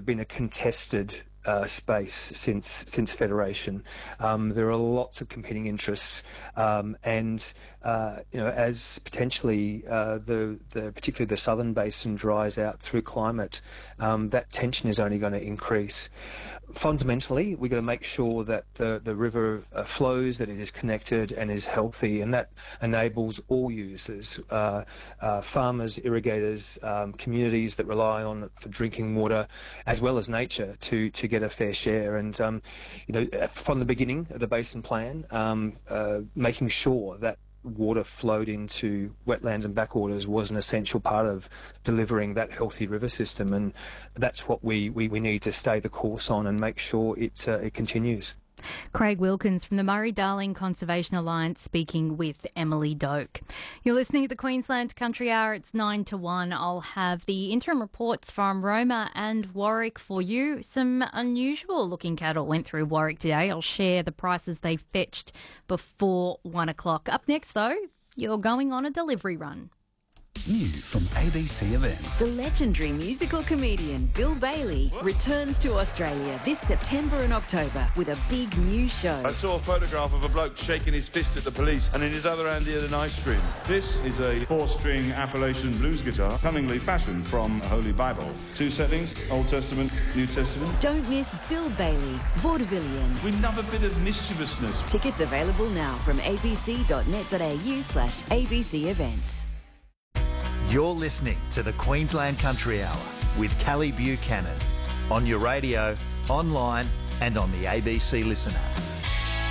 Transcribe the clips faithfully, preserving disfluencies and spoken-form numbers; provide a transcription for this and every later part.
been a contested uh, space since since Federation. Um, there are lots of competing interests, um, and uh, you know, as potentially uh, the the particularly the southern basin dries out through climate, um, that tension is only going to increase. Fundamentally, we've got to make sure that the, the river uh, flows, that it is connected and is healthy, and that enables all users, uh, uh, farmers, irrigators, um, communities that rely on it for drinking water, as well as nature, to, to get a fair share. And, um, you know, from the beginning of the Basin Plan, um, uh, making sure that water flowed into wetlands and backwaters was an essential part of delivering that healthy river system, and that's what we, we, we need to stay the course on and make sure it, uh, it continues. Craig Wilkins from the Murray-Darling Conservation Alliance speaking with Emily Doak. You're listening to the Queensland Country Hour. It's nine to one. I'll have the interim reports from Roma and Warwick for you. Some unusual looking cattle went through Warwick today. I'll share the prices they fetched before one o'clock. Up next though, you're going on a delivery run. New from A B C Events. The legendary musical comedian Bill Bailey returns to Australia this September and October with a big new show. I saw a photograph of a bloke shaking his fist at the police and in his other hand he had an ice cream. This is a four-string Appalachian blues guitar, cunningly fashioned from Holy Bible. Two settings, Old Testament, New Testament. Don't miss Bill Bailey, Vaudevillian. We love a bit of mischievousness. Tickets available now from abc.net.au slash ABC Events. You're listening to the Queensland Country Hour with Callie Buchanan on your radio, online and on the A B C Listen app.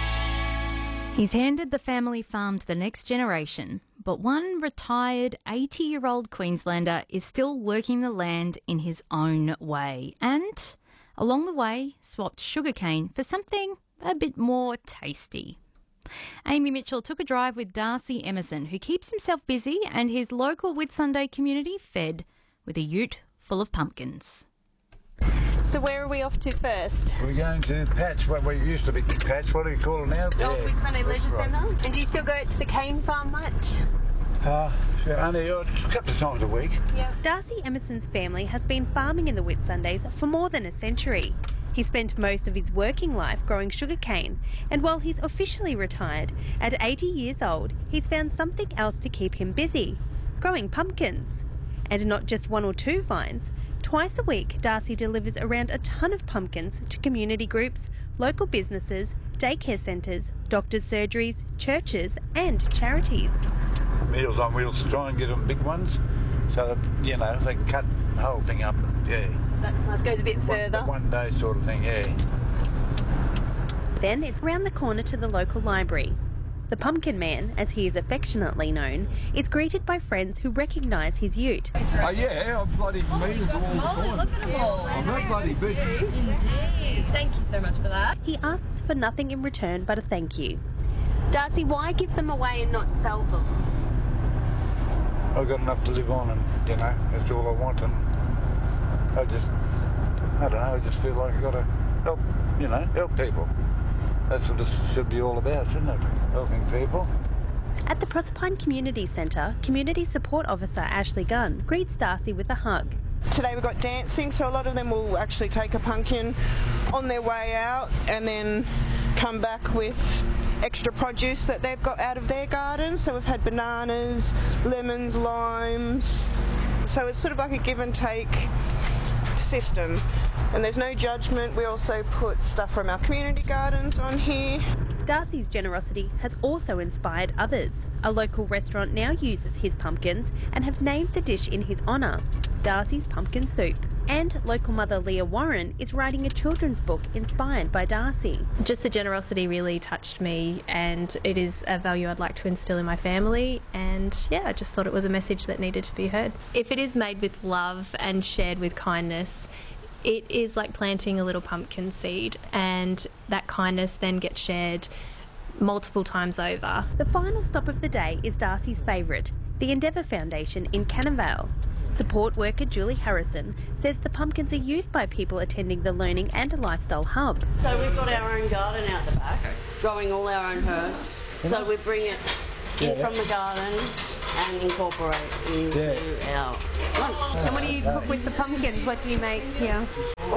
He's handed the family farm to the next generation, but one retired eighty-year-old Queenslander is still working the land in his own way and, along the way, swapped sugarcane for something a bit more tasty. Amy Mitchell took a drive with Darcy Emerson, who keeps himself busy and his local Whitsunday community fed with a ute full of pumpkins. So where are we off to first? We're going to Patch, what we used to be Patch, what do you call it now? The old yeah, Whitsunday Leisure right. Centre. And do you still go to the cane farm much? Uh, yeah, only a couple of times a week. Yeah. Darcy Emerson's family has been farming in the Whitsundays for more than a century. He spent most of his working life growing sugarcane, and while he's officially retired, at eighty years old, he's found something else to keep him busy, growing pumpkins. And not just one or two vines. Twice a week, Darcy delivers around a ton of pumpkins to community groups, local businesses, daycare centres, doctors' surgeries, churches and charities. Meals on Wheels to try and get them big ones, so that, you know, they can cut the whole thing up, yeah. That's nice, goes a bit further. One, one day sort of thing, yeah. Then it's round the corner to the local library. The Pumpkin Man, as he is affectionately known, is greeted by friends who recognise his ute. Oh yeah, I'm bloody oh, mean all the time. Look at them all. I'm not bloody big. Indeed. Thank you so much for that. He asks for nothing in return but a thank you. Darcy, why give them away and not sell them? I've got enough to live on, and, you know, that's all I want, and I just, I don't know, I just feel like I've got to help, you know, help people. That's what this should be all about, shouldn't it? Helping people. At the Proserpine Community Centre, Community Support Officer Ashley Gunn greets Darcy with a hug. Today we've got dancing, so a lot of them will actually take a pumpkin on their way out and then come back with extra produce that they've got out of their gardens. So we've had bananas, lemons, limes. So it's sort of like a give and take system. And there's no judgment. We also put stuff from our community gardens on here. Darcy's generosity has also inspired others. A local restaurant now uses his pumpkins and have named the dish in his honour, Darcy's Pumpkin Soup. And local mother Leah Warren is writing a children's book inspired by Darcy. Just the generosity really touched me, and it is a value I'd like to instill in my family, and yeah, I just thought it was a message that needed to be heard. If it is made with love and shared with kindness, it is like planting a little pumpkin seed, and that kindness then gets shared multiple times over. The final stop of the day is Darcy's favourite, the Endeavour Foundation in Canavale. Support worker Julie Harrison says the pumpkins are used by people attending the Learning and Lifestyle Hub. So we've got our own garden out the back, growing all our own herbs. So we bring it in yeah. from the garden and incorporate into yeah. our lunch. And what do you cook with the pumpkins? What do you make here? Well,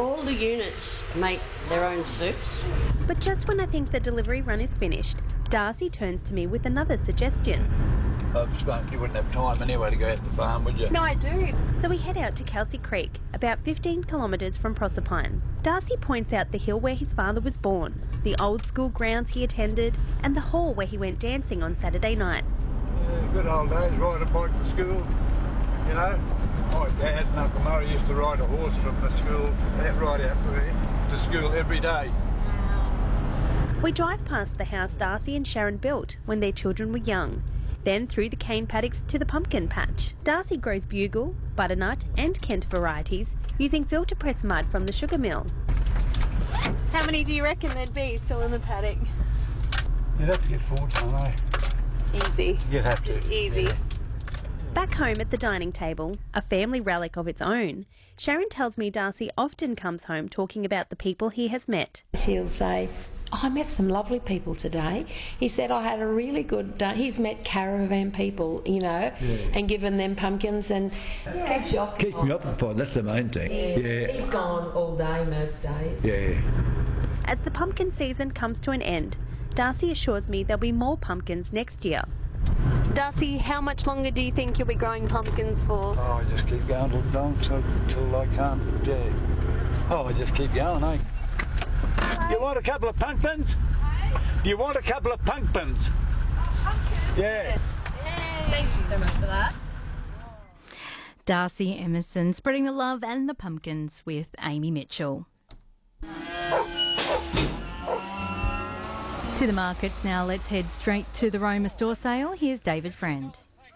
All the units make their own soups. But just when I think the delivery run is finished, Darcy turns to me with another suggestion. I suppose you wouldn't have time anyway to go out to the farm, would you? No, I do. So we head out to Kelsey Creek, about fifteen kilometres from Proserpine. Darcy points out the hill where his father was born, the old school grounds he attended, and the hall where he went dancing on Saturday nights. Yeah, good old days, ride a bike to school, you know. My dad and Uncle Murray used to ride a horse from the school, right out there, to school every day. We drive past the house Darcy and Sharon built when their children were young, then through the cane paddocks to the pumpkin patch. Darcy grows bugle, butternut and Kent varieties using filter press mud from the sugar mill. How many do you reckon there'd be still in the paddock? You'd have to get forward, don't I? Easy. You'd have to. Easy. Yeah. Back home at the dining table, a family relic of its own, Sharon tells me Darcy often comes home talking about the people he has met. He'll say, oh, I met some lovely people today. He said I had a really good... Uh, he's met caravan people, you know, yeah. and given them pumpkins and yeah. keeps you occupied. Keeps me occupied, that's the main thing. Yeah. yeah. He's gone all day most days. Yeah. As the pumpkin season comes to an end, Darcy assures me there'll be more pumpkins next year. Darcy, how much longer do you think you'll be growing pumpkins for? Oh, I just keep going till long, till, till I can't, yeah. Oh, I just keep going, eh? You want a couple of pumpkins? Do you want a couple of pumpkins? Oh, pumpkins? Yeah. Yay. Thank you so much for that. Darcy Emerson spreading the love and the pumpkins with Amy Mitchell. To the markets now, let's head straight to the Roma store sale. Here's David Friend.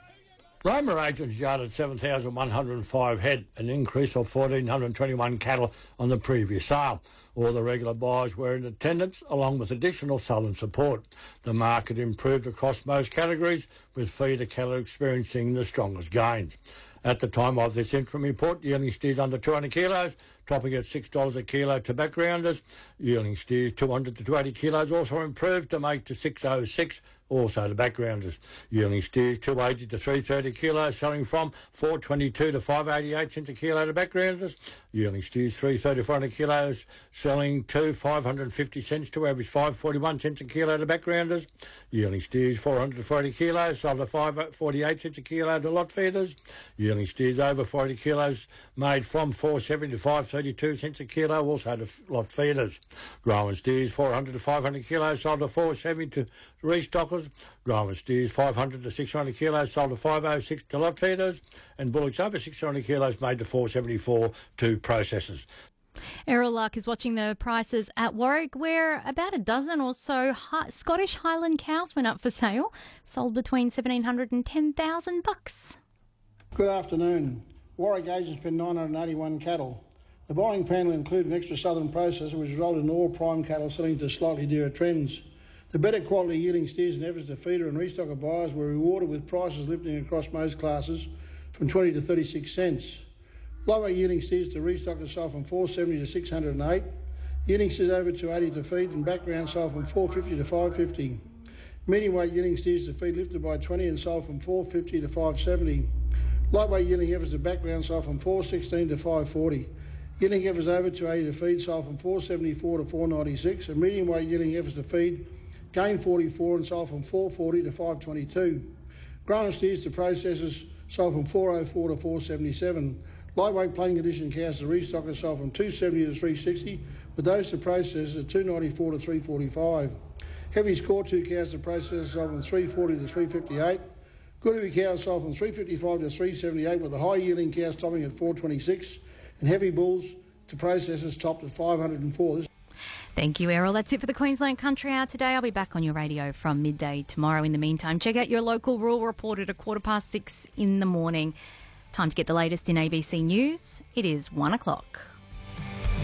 Roma agents yarded seven thousand one hundred five head, an increase of one thousand four hundred twenty-one cattle on the previous sale. All the regular buyers were in attendance, along with additional southern support. The market improved across most categories, with feeder cattle experiencing the strongest gains. At the time of this interim report, yearling steers under two hundred kilos, topping at six dollars a kilo to backgrounders. Yearling steers two hundred to two hundred eighty kilos also improved to make to six oh six, also to backgrounders. Yearling steers two hundred eighty to three hundred thirty kilos, selling from four dollars twenty-two to five dollars eighty-eight cents a kilo to backgrounders. Yearling steers three hundred thirty to four hundred kilos, selling to five dollars fifty cents to average five dollars forty-one cents a kilo to backgrounders. Yearling steers four hundred to forty kilos, sold to five dollars forty-eight cents a kilo to lot feeders. Yearling steers over forty kilos, made from four dollars seventy to five dollars thirty-two cents a kilo, also to lot feeders. Growing steers four hundred to five hundred kilos, sold to four dollars seventy to restockers. Growing steers five hundred to six hundred kilos, sold to five dollars oh six to lot feeders. And bullocks over six hundred kilos, made to four dollars seventy-four to processors. Errol Lark is watching the prices at Warwick, where about a dozen or so high, Scottish Highland cows went up for sale, sold between seventeen hundred and ten thousand bucks. Good afternoon. Warwick agents been nine hundred eighty-one cattle. The buying panel included an extra southern processor, which resulted in all prime cattle selling to slightly dearer trends. The better quality yielding steers and efforts to feeder and restocker buyers were rewarded with prices lifting across most classes from twenty to thirty-six cents. Lower yielding steers to restockers sold from four dollars seventy to six hundred eight. Yielding steers over two dollars eighty to feed and background sold from four dollars fifty to five dollars fifty. Medium weight yielding steers to feed lifted by twenty and sold from four dollars fifty to five dollars seventy. Lightweight yielding heifers to background sold from four dollars sixteen to five dollars forty. Yielding heifers over two dollars eighty to feed sold from four dollars seventy-four to four dollars ninety-six. And medium weight yielding heifers to feed gained forty-four and sold from four dollars forty to five dollars twenty-two. Grown steers to processors sold from four dollars oh four to four dollars seventy-seven. Lightweight plain condition cows to restockers sold from two dollars seventy to three dollars sixty, with those to processors at two dollars ninety-four to three dollars forty-five. Heavy score two cows to processors sold from three dollars forty to three dollars fifty-eight. Good heavy cows sold from three dollars fifty-five to three dollars seventy-eight, with the high yielding cows topping at four dollars twenty-six, and heavy bulls to processors topped at five hundred four. Thank you, Errol. That's it for the Queensland Country Hour today. I'll be back on your radio from midday tomorrow. In the meantime, check out your local rural report at a quarter past six in the morning. Time to get the latest in A B C News. It is one o'clock.